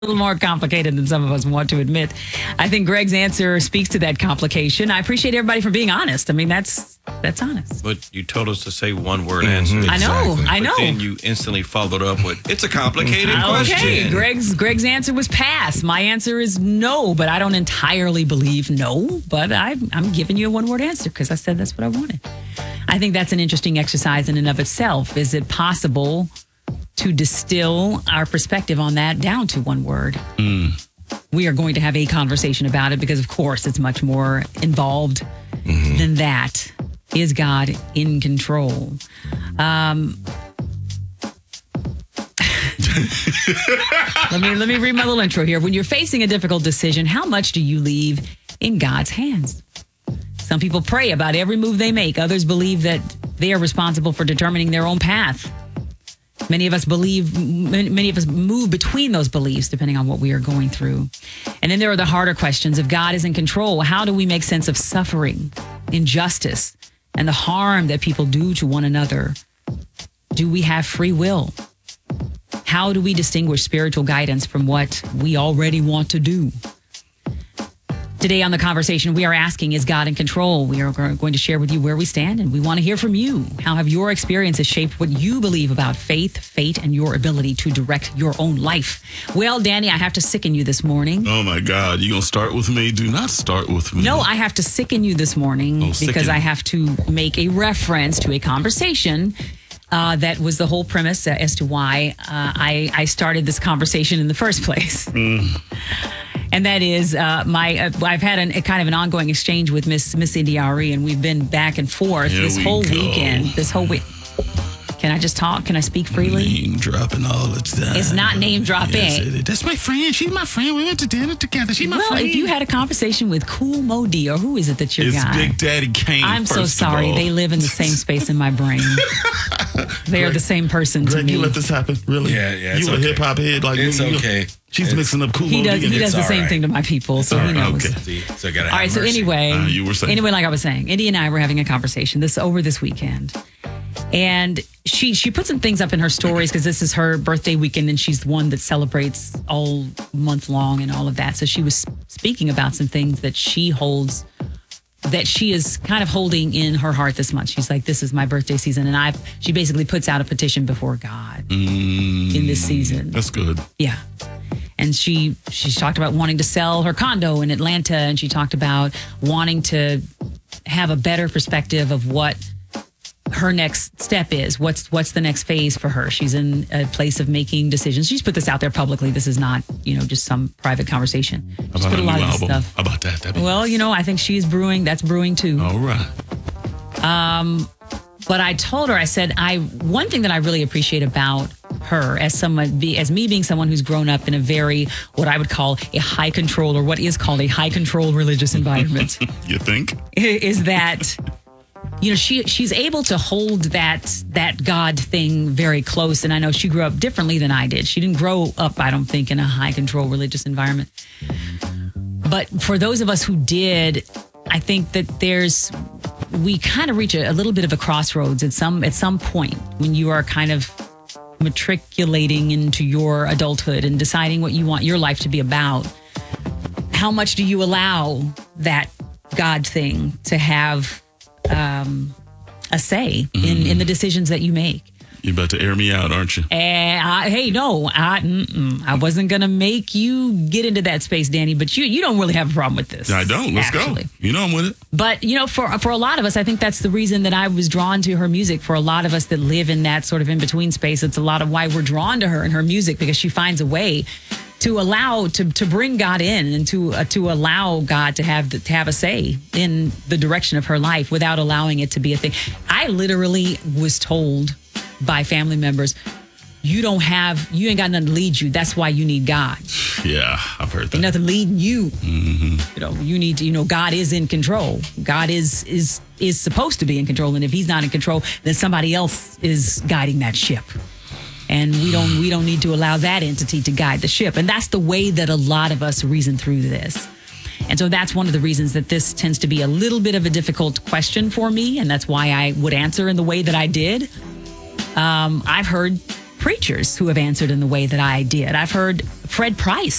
little more complicated than some of us want to admit. I think Greg's answer speaks to that complication. I appreciate everybody for being honest. I mean, that's honest. But you told us to say one word answer. I know. But then you instantly followed up with, it's a complicated question. Okay, Greg's answer was pass. My answer is no, but I don't entirely believe no. But I'm giving you a one-word answer because I said that's what I wanted. I think that's an interesting exercise in and of itself. Is it possible to distill our perspective on that down to one word? We are going to have a conversation about it because, of course, it's much more involved than that. Is God in control? Let me read my little intro here. When you're facing a difficult decision, how much do you leave in God's hands? Some people pray about every move they make. Others believe that they are responsible for determining their own path. Many of us move between those beliefs depending on what we are going through. And then there are the harder questions. If God is in control, how do we make sense of suffering, injustice, and the harm that people do to one another? Do we have free will? How do we distinguish spiritual guidance from what we already want to do? Today on The Conversation, we are asking, is God in control? We are going to share with you where we stand, and we want to hear from you. How have your experiences shaped what you believe about faith, fate, and your ability to direct your own life? Well, Danny, I have to sicken you this morning. Oh, my God. You going to start with me? Do not start with me. No, I have to sicken you this morning because I have to make a reference to a conversation that was the whole premise as to why I started this conversation in the first place. And that is I've had a kind of an ongoing exchange with Miss Indiari, and we've been back and forth this whole weekend. This whole week. Can I just talk? Can I speak freely? Name dropping all the time. It's not name dropping. Yes, that's my friend. She's my friend. We went to dinner together. She's my friend. Well, if you had a conversation with Cool Modi, or who is it that's your it's guy? Big Daddy Kane. I'm so sorry. They live in the same space in my brain. They are the same person to Greg, me. you let this happen? Really? Yeah. You a hip hop head like it's me? Okay. She's mixing up Cool Modi. He does the same right. thing to my people, so he knows. Okay. So I gotta have All right. So mercy. anyway, you were saying. Anyway, like I was saying, Indy and I were having a conversation over this weekend, and she put some things up in her stories because this is her birthday weekend, and she's the one that celebrates all month long and all of that. So she was speaking about some things that she holds, that she is kind of holding in her heart this month. She's like, this is my birthday season. And she basically puts out a petition before God in this season. That's good. Yeah. And she talked about wanting to sell her condo in Atlanta. And she talked about wanting to have a better perspective of what her next step is. What's the next phase for her? She's in a place of making decisions. She's put this out there publicly. This is not, just some private conversation. She's About put a lot new of this album. stuff. How about that? That'd be Well, nice. I think she's brewing. That's brewing too. All right. But I told her, I said, one thing that I really appreciate about her as me being someone who's grown up in a very, what I would call a high control, or what is called a high control religious environment, You think? is that, she's able to hold that God thing very close. And I know she grew up differently than I did. She didn't grow up, I don't think, in a high control religious environment. But for those of us who did, I think that we kind of reach a little bit of a crossroads at some point when you are kind of matriculating into your adulthood and deciding what you want your life to be about. How much do you allow that God thing to have a say in the decisions that you make? You're about to air me out, aren't you? I wasn't going to make you get into that space, Danny, but you don't really have a problem with this. I don't. Let's go. You know I'm with it. But, for a lot of us, I think that's the reason that I was drawn to her music. For a lot of us that live in that sort of in-between space, it's a lot of why we're drawn to her and her music, because she finds a way to allow, to bring God in and to allow God to have a say in the direction of her life without allowing it to be a thing. I literally was told by family members, you ain't got nothing to lead you. That's why you need God. Yeah, I've heard that. Ain't nothing leading you. Mm-hmm. You need to, God is in control. God is supposed to be in control. And if he's not in control, then somebody else is guiding that ship. And we don't need to allow that entity to guide the ship. And that's the way that a lot of us reason through this. And so that's one of the reasons that this tends to be a little bit of a difficult question for me. And that's why I would answer in the way that I did. I've heard preachers who have answered in the way that I did. I've heard Fred Price